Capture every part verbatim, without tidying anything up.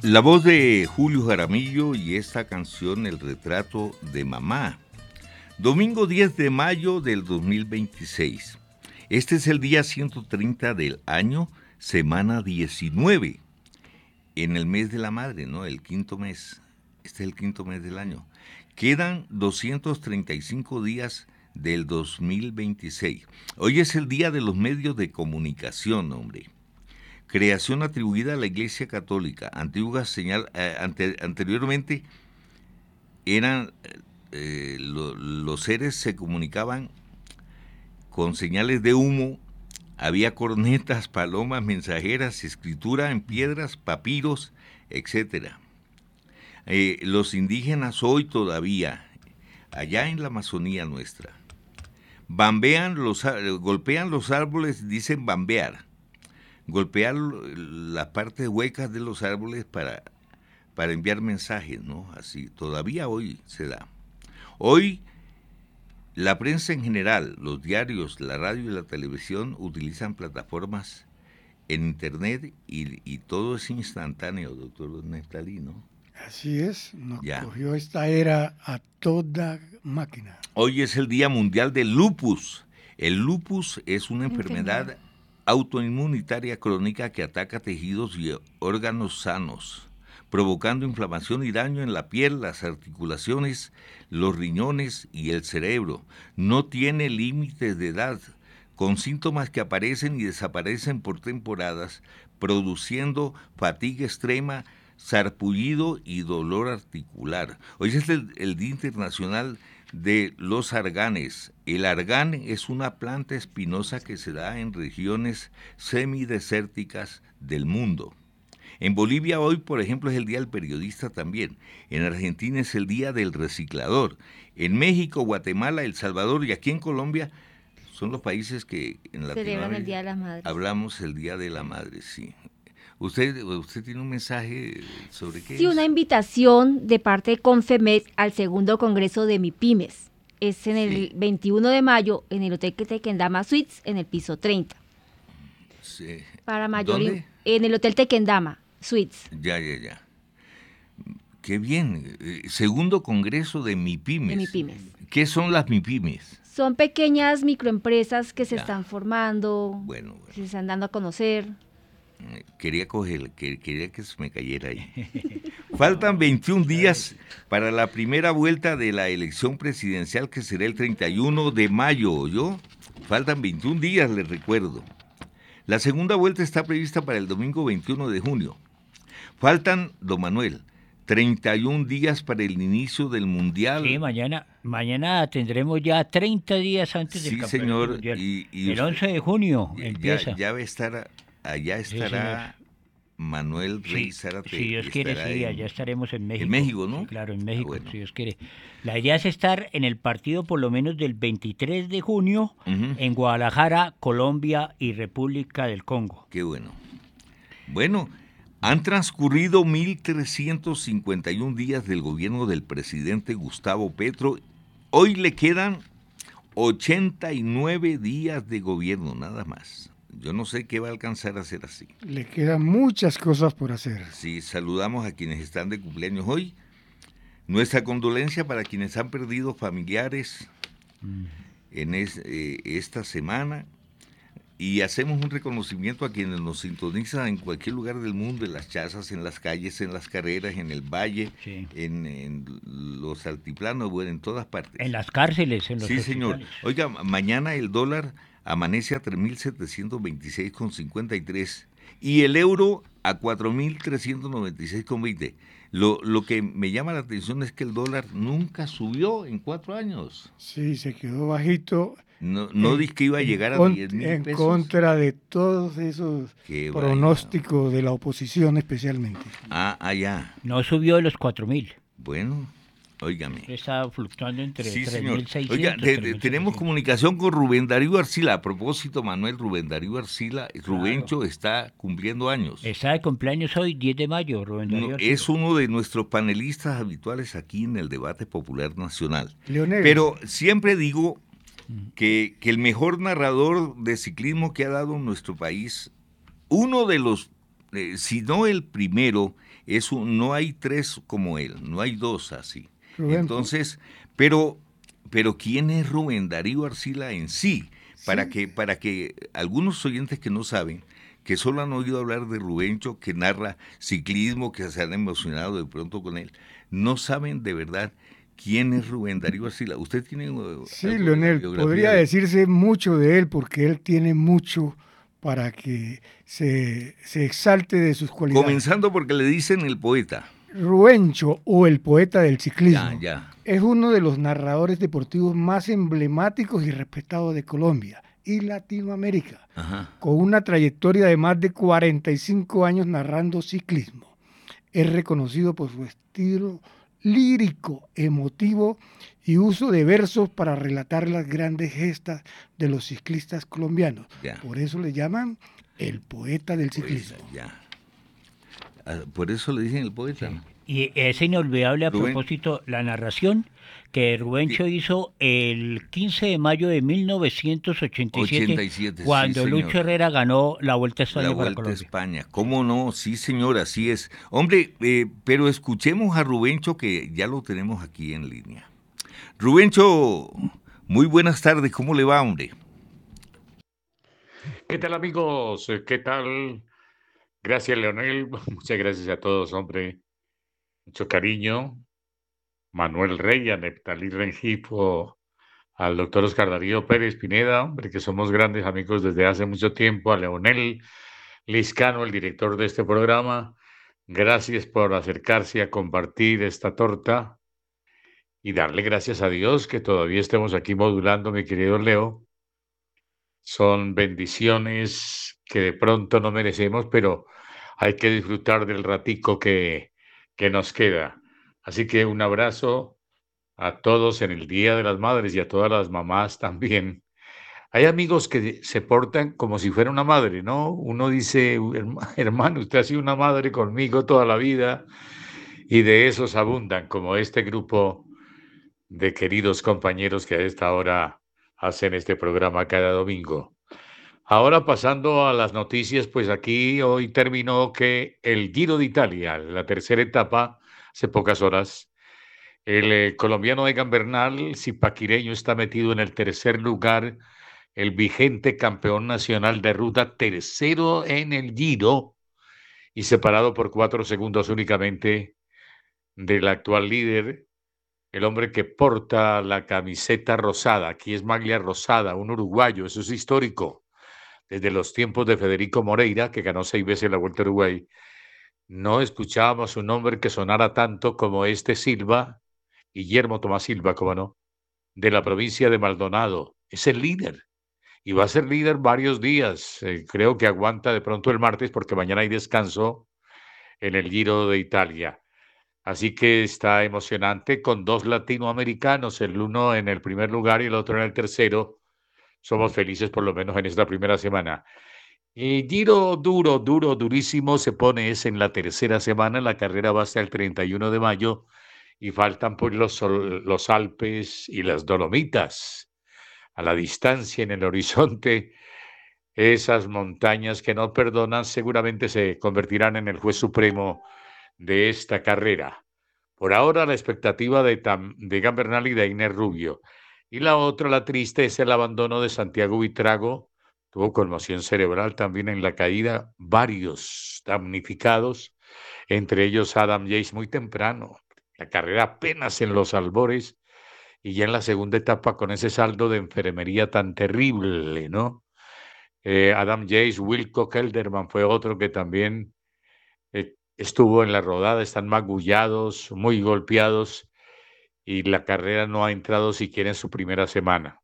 La voz de Julio Jaramillo y esta canción, El retrato de mamá. Domingo diez de mayo del dos mil veintiséis. Este es el día ciento treinta del año, semana diecinueve. En el mes de la madre, ¿no? El quinto mes. Este es el quinto mes del año. Quedan doscientos treinta y cinco días del dos mil veintiséis. Hoy es el día de los medios de comunicación, hombre. Creación atribuida a la Iglesia Católica. Antigua señal, eh, ante, anteriormente eran eh, lo, los seres se comunicaban con señales de humo. Había cornetas, palomas, mensajeras, escritura en piedras, papiros, etcétera. Eh, los indígenas hoy todavía, allá en la Amazonía nuestra, bambean los, golpean los árboles, dicen bambear. Golpear las partes huecas de los árboles para, para enviar mensajes, ¿no? Así, todavía hoy se da. Hoy, la prensa en general, los diarios, la radio y la televisión utilizan plataformas en internet y, y todo es instantáneo, doctor Neftalí, ¿no? Así es, nos ya. cogió esta era a toda máquina. Hoy es el Día Mundial del Lupus. El lupus es una enfermedad autoinmunitaria crónica que ataca tejidos y órganos sanos, provocando inflamación y daño en la piel, las articulaciones, los riñones y el cerebro. No tiene límites de edad, con síntomas que aparecen y desaparecen por temporadas, produciendo fatiga extrema, sarpullido y dolor articular. Hoy es el, el Día Internacional de los arganes. El argán es una planta espinosa que se da en regiones semidesérticas del mundo. En Bolivia hoy, por ejemplo, es el Día del Periodista también. En Argentina es el Día del Reciclador. En México, Guatemala, El Salvador y aquí en Colombia son los países que en celebran el Día de la Madre. Hablamos el Día de la Madre, sí. ¿Usted, usted tiene un mensaje sobre qué? Sí, es? una invitación de parte de Confemed al segundo congreso de MIPYMES. Es en el sí. veintiuno de mayo en el Hotel Tequendama Suites, en el piso treinta. Sí. Para mayor ¿Dónde? In- en el Hotel Tequendama Suites. Ya, ya, ya. Qué bien. Eh, segundo congreso de MIPYMES. De MIPYMES. ¿Qué son las MIPYMES? Son pequeñas microempresas que se ya. están formando, bueno, bueno. se están dando a conocer. Quería coger, quería que se me cayera ahí. Faltan veintiún días para la primera vuelta de la elección presidencial que será el treinta y uno de mayo, ¿oyó? Faltan veintiún días, les recuerdo. La segunda vuelta está prevista para el domingo veintiuno de junio. Faltan, don Manuel, treinta y un días para el inicio del Mundial. Sí, mañana, mañana tendremos ya treinta días antes sí, del campeonato señor, mundial. Y, y el once de junio ya, empieza. Ya va a estar... Allá estará sí, Manuel Rey sí, Zárate. Si Dios quiere, sí, en, allá estaremos en México. En México, ¿no? Sí, claro, en México, ah, bueno. si Dios quiere. La idea es estar en el partido por lo menos del veintitrés de junio uh-huh. en Guadalajara, Colombia y República del Congo. Qué bueno. Bueno, han transcurrido mil trescientos cincuenta y un días del gobierno del presidente Gustavo Petro. Hoy le quedan ochenta y nueve días de gobierno, nada más. Yo no sé qué va a alcanzar a hacer así. Le quedan muchas cosas por hacer. Sí, saludamos a quienes están de cumpleaños hoy. Nuestra condolencia para quienes han perdido familiares mm. en es, eh, esta semana. Y hacemos un reconocimiento a quienes nos sintonizan en cualquier lugar del mundo, en las chazas, en las calles, en las carreras, en el valle, sí. en, en los altiplanos, bueno, en todas partes. En las cárceles, en los Sí, hospitales. señor. Oiga, mañana el dólar amanece a tres mil setecientos veintiséis con cincuenta y tres y el euro a cuatro mil trescientos noventa y seis con veinte. Lo, lo que me llama la atención es que el dólar nunca subió en cuatro años. Sí, se quedó bajito. No, no dije que iba a llegar a diez mil pesos. En contra de todos esos Qué pronósticos vaya. De la oposición especialmente. Ah, ah, ya. No subió de los cuatro mil. Bueno, óigame. Está fluctuando entre sí, tres mil seiscientos. Oiga, de, de, tenemos comunicación con Rubén Darío Arcila. A propósito, Manuel, Rubén Darío Arcila, Rubencho claro. está cumpliendo años. Está de cumpleaños hoy, diez de mayo, Rubén Darío no, Arcila. Es uno de nuestros panelistas habituales aquí en el debate popular nacional. Leonel. Pero siempre digo que, que el mejor narrador de ciclismo que ha dado nuestro país, uno de los eh, si no el primero, es un, no hay tres como él, no hay dos así. Rubén. Entonces, pero, pero ¿quién es Rubén Darío Arcila en sí? Para, sí. que, para que algunos oyentes que no saben, que solo han oído hablar de Rubencho, que narra ciclismo, que se han emocionado de pronto con él, no saben de verdad quién es Rubén Darío Arcila. ¿Usted tiene Sí, Leonel, podría de... decirse mucho de él, porque él tiene mucho para que se, se exalte de sus cualidades. Comenzando porque le dicen el poeta. Rubencho, o el poeta del ciclismo, ya, ya. es uno de los narradores deportivos más emblemáticos y respetados de Colombia y Latinoamérica, Ajá. con una trayectoria de más de cuarenta y cinco años narrando ciclismo. Es reconocido por su estilo lírico, emotivo y uso de versos para relatar las grandes gestas de los ciclistas colombianos. Ya. Por eso le llaman el poeta del ciclismo. Poeta, ya. Por eso le dicen el poeta. Sí. Y es inolvidable a Rubén. propósito la narración que Rubencho sí. hizo el quince de mayo de mil novecientos ochenta y siete, ochenta y siete cuando sí, Lucho Herrera ganó la Vuelta a España. La Vuelta a España, ¿cómo no? Sí, señor, así es. Hombre, eh, pero escuchemos a Rubencho, que ya lo tenemos aquí en línea. Rubencho, muy buenas tardes, ¿cómo le va, hombre? ¿Qué tal, amigos? ¿Qué tal? Gracias, Leonel. Muchas gracias a todos, hombre. Mucho cariño. Manuel Rey, a Neptalí Rengifo, al doctor Oscar Darío Pérez Pineda, hombre, que somos grandes amigos desde hace mucho tiempo, a Leonel Liscano, el director de este programa. Gracias por acercarse a compartir esta torta y darle gracias a Dios que todavía estemos aquí modulando, mi querido Leo. Son bendiciones que de pronto no merecemos, pero hay que disfrutar del ratico que, que nos queda. Así que un abrazo a todos en el Día de las Madres y a todas las mamás también. Hay amigos que se portan como si fuera una madre, ¿no? Uno dice, hermano, usted ha sido una madre conmigo toda la vida, y de esos abundan, como este grupo de queridos compañeros que a esta hora hacen este programa cada domingo. Ahora pasando a las noticias, pues aquí hoy terminó que el Giro de Italia, la tercera etapa, hace pocas horas, el eh, colombiano Egan Bernal, zipaquireño, está metido en el tercer lugar, el vigente campeón nacional de ruta, tercero en el Giro y separado por cuatro segundos únicamente del actual líder, el hombre que porta la camiseta rosada. Aquí es Maglia Rosada, un uruguayo, eso es histórico. Desde los tiempos de Federico Moreira, que ganó seis veces la Vuelta a Uruguay, no escuchábamos un nombre que sonara tanto como este Silva, Guillermo Tomás Silva, cómo no, de la provincia de Maldonado. Es el líder y va a ser líder varios días. Eh, creo que aguanta de pronto el martes porque mañana hay descanso en el Giro de Italia. Así que está emocionante con dos latinoamericanos, el uno en el primer lugar y el otro en el tercero. Somos felices por lo menos en esta primera semana. El Giro duro, duro, durísimo se pone es en la tercera semana. La carrera va hasta el treinta y uno de mayo. Y faltan pues los, los Alpes y las Dolomitas. A la distancia, en el horizonte, esas montañas que no perdonan seguramente se convertirán en el juez supremo de esta carrera. Por ahora la expectativa de, Tam, de Egan Bernal y de Einer Rubio. Y la otra, la triste, es el abandono de Santiago Buitrago. Tuvo conmoción cerebral también en la caída, varios damnificados, entre ellos Adam Yates muy temprano. La carrera apenas en los albores y ya en la segunda etapa con ese saldo de enfermería tan terrible, ¿no? Eh, Adam Yates, Wilco Kelderman fue otro que también eh, estuvo en la rodada, están magullados, muy golpeados y la carrera no ha entrado siquiera en su primera semana.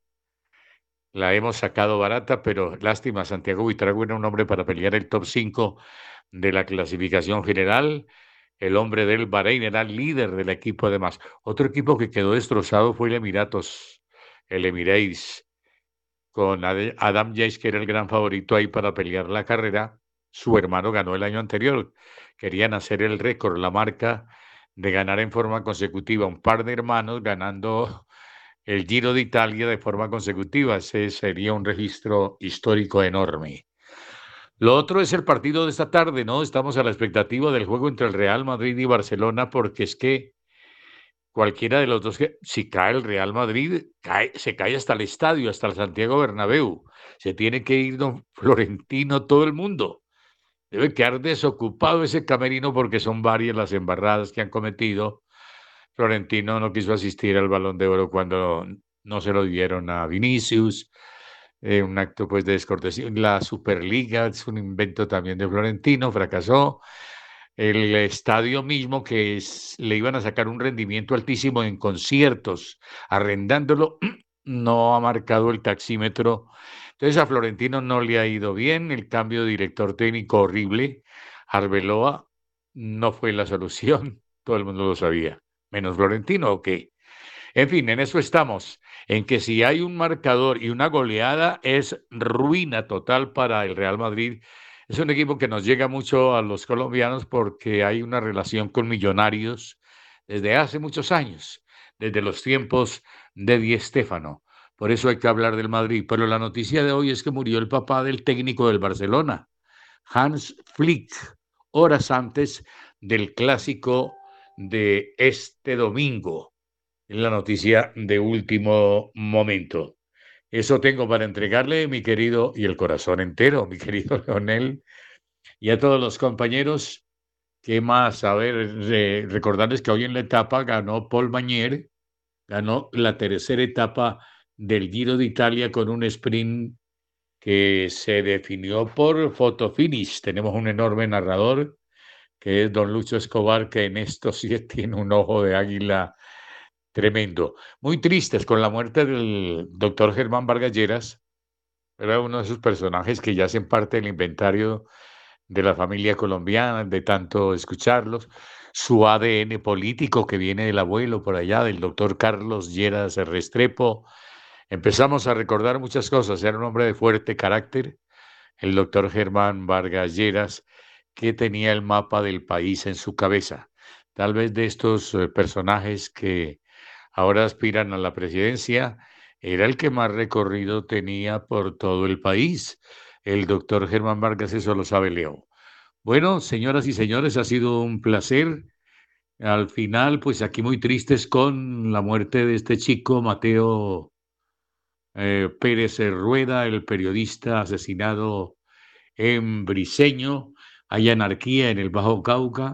La hemos sacado barata, pero lástima, Santiago Buitrago era un hombre para pelear el top cinco de la clasificación general. El hombre del Bahrein era el líder del equipo además. Otro equipo que quedó destrozado fue el Emiratos, el Emirates, con Adam Yates, que era el gran favorito ahí para pelear la carrera. Su hermano ganó el año anterior. Querían hacer el récord, la marca de ganar en forma consecutiva. Un par de hermanos ganando el Giro de Italia de forma consecutiva. Ese sería un registro histórico enorme. Lo otro es el partido de esta tarde, ¿no? Estamos a la expectativa del juego entre el Real Madrid y Barcelona, porque es que cualquiera de los dos, que si cae el Real Madrid, cae, se cae hasta el estadio, hasta el Santiago Bernabéu. Se tiene que ir don Florentino, todo el mundo. Debe quedar desocupado ese camerino porque son varias las embarradas que han cometido. Florentino no quiso asistir al Balón de Oro cuando no se lo dieron a Vinicius. Eh, un acto pues de descortesía. La Superliga es un invento también de Florentino, fracasó. El estadio mismo que es, le iban a sacar un rendimiento altísimo en conciertos, arrendándolo, no ha marcado el taxímetro. Entonces a Florentino no le ha ido bien, el cambio de director técnico horrible. Arbeloa no fue la solución, todo el mundo lo sabía, menos Florentino, ¿o qué? En fin, en eso estamos, en que si hay un marcador y una goleada es ruina total para el Real Madrid. Es un equipo que nos llega mucho a los colombianos porque hay una relación con Millonarios desde hace muchos años, desde los tiempos de Di Stéfano. Por eso hay que hablar del Madrid. Pero la noticia de hoy es que murió el papá del técnico del Barcelona, Hans Flick, horas antes del clásico de este domingo. Es la noticia de último momento. Eso tengo para entregarle, mi querido, y el corazón entero, mi querido Leonel, y a todos los compañeros. ¿Qué más? A ver, eh, recordarles que hoy en la etapa ganó Paul Bagnier, ganó la tercera etapa del Giro de Italia con un sprint que se definió por fotofinish. Tenemos un enorme narrador, que es don Lucho Escobar, que en esto sí tiene un ojo de águila tremendo. Muy tristes con la muerte del doctor Germán Vargas Lleras. Era uno de esos personajes que ya hacen parte del inventario de la familia colombiana, de tanto escucharlos. Su A D N político que viene del abuelo por allá, del doctor Carlos Lleras Restrepo. Empezamos a recordar muchas cosas. Era un hombre de fuerte carácter, el doctor Germán Vargas Lleras, que tenía el mapa del país en su cabeza. Tal vez de estos eh, personajes que ahora aspiran a la presidencia, era el que más recorrido tenía por todo el país. El doctor Germán Vargas, eso lo sabe Leo. Bueno, señoras y señores, ha sido un placer. Al final, pues aquí muy tristes con la muerte de este chico, Mateo eh, Pérez Rueda, el periodista asesinado en Briceño. Hay anarquía en el Bajo Cauca.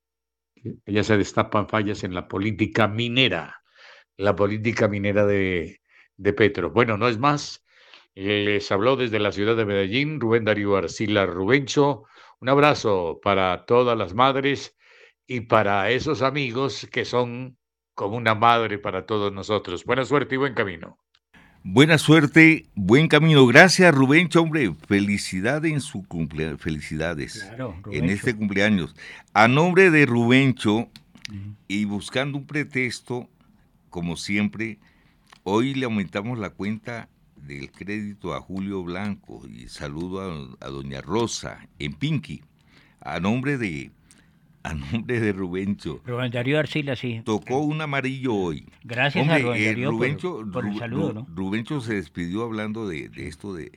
Ya se destapan fallas en la política minera. La política minera de, de Petro. Bueno, no es más. Les habló desde la ciudad de Medellín Rubén Darío Arcila Rubencho. Un abrazo para todas las madres y para esos amigos que son como una madre para todos nosotros. Buena suerte y buen camino. Buena suerte, buen camino. Gracias, Rubencho, hombre. Felicidades en su cumpleaños. Felicidades claro, en este cumpleaños. A nombre de Rubencho, uh-huh. y buscando un pretexto, como siempre, hoy le aumentamos la cuenta del crédito a Julio Blanco y saludo a, a doña Rosa en Pinky, a nombre de a nombre de Rubencho. Rubén Darío Arcila, sí. Tocó un amarillo hoy. Gracias. Hombre, a Rubén Darío eh, Rubencho, por, por el saludo, ¿no? Rubencho se despidió hablando de, de esto de,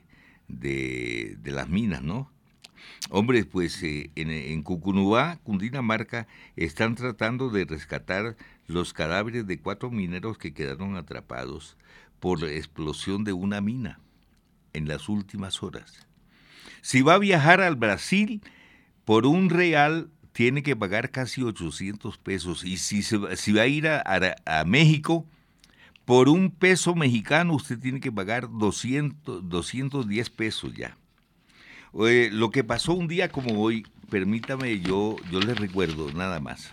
de, de las minas, ¿no? Hombre, pues eh, en, en Cucunubá, Cundinamarca, están tratando de rescatar los cadáveres de cuatro mineros que quedaron atrapados por la explosión de una mina en las últimas horas. Si va a viajar al Brasil, por un real tiene que pagar casi ochocientos pesos. Y si, se va, si va a ir a, a, a México, por un peso mexicano usted tiene que pagar doscientos, doscientos diez pesos ya. Eh, lo que pasó un día como hoy, permítame, yo, yo les recuerdo nada más.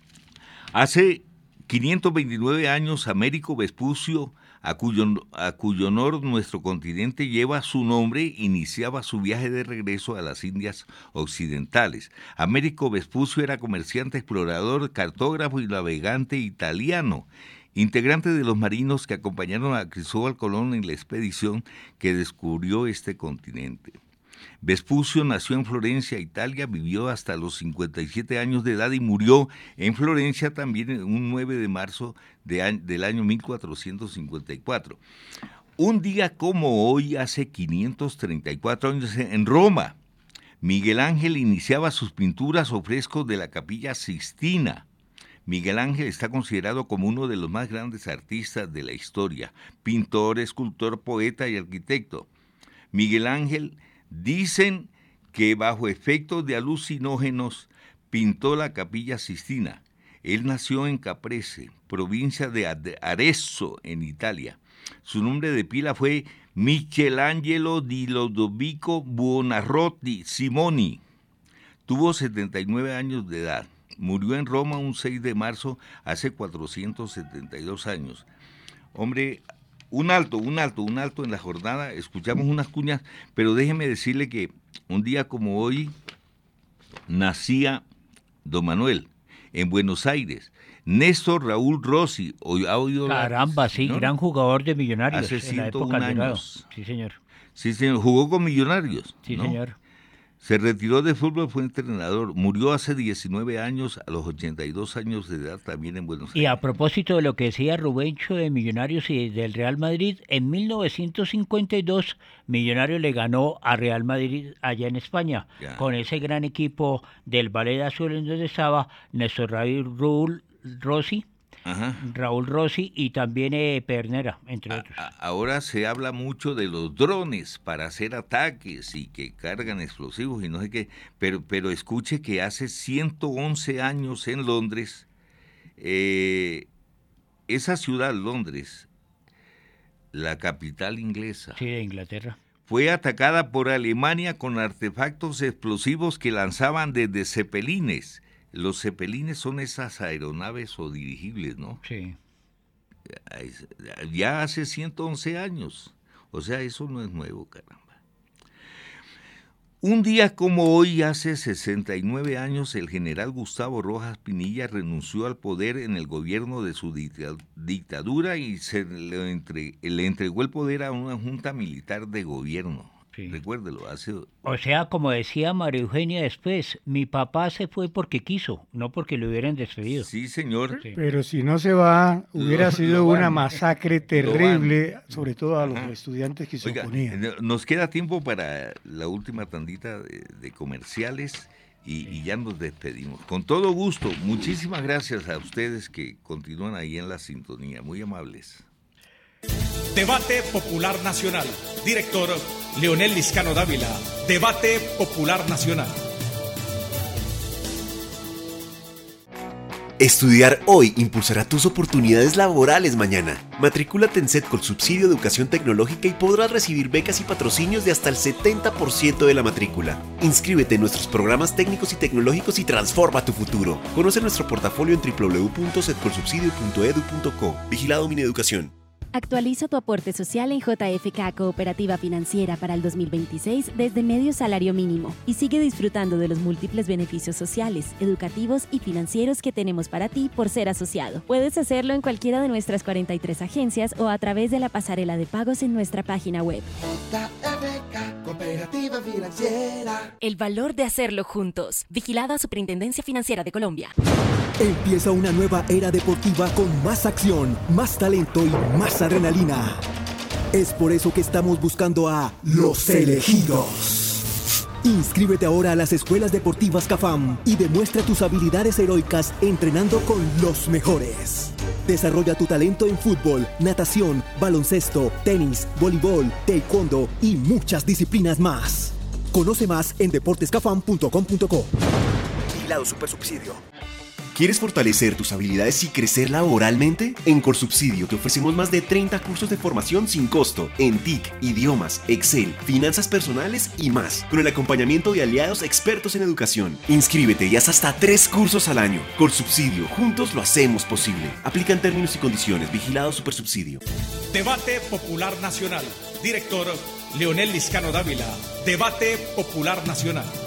Hace quinientos veintinueve años, Américo Vespucio, a cuyo, a cuyo honor nuestro continente lleva su nombre, iniciaba su viaje de regreso a las Indias Occidentales. Américo Vespucio era comerciante, explorador, cartógrafo y navegante italiano, integrante de los marinos que acompañaron a Cristóbal Colón en la expedición que descubrió este continente. Vespucio nació en Florencia, Italia, vivió hasta los cincuenta y siete años de edad y murió en Florencia también un nueve de marzo de, del año mil cuatrocientos cincuenta y cuatro. Un día como hoy, hace quinientos treinta y cuatro años, en Roma, Miguel Ángel iniciaba sus pinturas o frescos de la Capilla Sixtina. Miguel Ángel está considerado como uno de los más grandes artistas de la historia, pintor, escultor, poeta y arquitecto. Miguel Ángel, dicen que bajo efectos de alucinógenos pintó la Capilla Sixtina. Él nació en Caprese, provincia de Arezzo, en Italia. Su nombre de pila fue Michelangelo di Lodovico Buonarroti Simoni. Tuvo setenta y nueve años de edad. Murió en Roma un seis de marzo hace cuatrocientos setenta y dos años. Hombre, un alto, un alto, un alto en la jornada. Escuchamos unas cuñas, pero déjeme decirle que un día como hoy nacía don Manuel en Buenos Aires. Néstor Raúl Rossi. ¿Ha oído Caramba, sí, ¿no? Gran jugador de Millonarios. Hace en la época ciento uno del años. Sí, señor. Sí, señor. Jugó con Millonarios. Sí, ¿no? señor. Se retiró de fútbol, fue entrenador. Murió hace diecinueve años, a los ochenta y dos años de edad, también en Buenos Aires. Y a propósito de lo que decía Rubencho de Millonarios y del Real Madrid, en mil novecientos cincuenta y dos Millonarios le ganó a Real Madrid allá en España, ya. Con ese gran equipo del Ballet Azul en donde estaba Néstor Raúl Rossi, Ajá. Raúl Rossi y también eh, Pernera, entre a, otros. A, ahora se habla mucho de los drones para hacer ataques y que cargan explosivos y no sé qué, pero, pero escuche que hace ciento once años en Londres, eh, esa ciudad, Londres, la capital inglesa, sí, de Inglaterra, fue atacada por Alemania con artefactos explosivos que lanzaban desde cepelines. Los cepelines son esas aeronaves o dirigibles, ¿no? Sí. Ya hace ciento once años. O sea, eso no es nuevo, caramba. Un día como hoy, hace sesenta y nueve años, el general Gustavo Rojas Pinilla renunció al poder en el gobierno de su dictadura y se le, entre, le entregó el poder a una junta militar de gobierno. Sí. Recuérdelo, hace... O sea, como decía María Eugenia después, mi papá se fue porque quiso, no porque lo hubieran despedido. Sí, señor. Sí. Pero si no se va, hubiera lo, sido lo una masacre terrible, sobre todo a los Ajá. estudiantes que se Oiga, oponían. Nos queda tiempo para la última tandita de, de comerciales y, sí. y ya nos despedimos. Con todo gusto, muchísimas gracias a ustedes que continúan ahí en la sintonía, muy amables. Debate Popular Nacional. Director Leonel Liscano Dávila. Debate Popular Nacional. Estudiar hoy impulsará tus oportunidades laborales mañana. Matricúlate en SET con subsidio de educación tecnológica y podrás recibir becas y patrocinios de hasta el setenta por ciento de la matrícula. Inscríbete en nuestros programas técnicos y tecnológicos y transforma tu futuro. Conoce nuestro portafolio en doble u doble u doble u punto setcolsubsidio punto edu punto co. Vigilado Mineducación. Actualiza tu aporte social en J F K Cooperativa Financiera para el dos mil veintiséis desde medio salario mínimo y sigue disfrutando de los múltiples beneficios sociales, educativos y financieros que tenemos para ti por ser asociado. Puedes hacerlo en cualquiera de nuestras cuarenta y tres agencias o a través de la pasarela de pagos en nuestra página web. J F K Cooperativa Financiera. El valor de hacerlo juntos. Vigilada Superintendencia Financiera de Colombia. Empieza una nueva era deportiva con más acción, más talento y más adrenalina. Es por eso que estamos buscando a los elegidos. Inscríbete ahora a las escuelas deportivas CAFAM y demuestra tus habilidades heroicas entrenando con los mejores. Desarrolla tu talento en fútbol, natación, baloncesto, tenis, voleibol, taekwondo y muchas disciplinas más. Conoce más en deportes cafam punto com punto co. Vigilado Supersubsidio. ¿Quieres fortalecer tus habilidades y crecer laboralmente? En Corsubsidio te ofrecemos más de treinta cursos de formación sin costo en T I C, idiomas, Excel, finanzas personales y más, con el acompañamiento de aliados expertos en educación. Inscríbete y haz hasta tres cursos al año. Corsubsidio, juntos lo hacemos posible. Aplican términos y condiciones. Vigilado Supersubsidio. Debate Popular Nacional. Director Leonel Liscano Dávila. Debate Popular Nacional.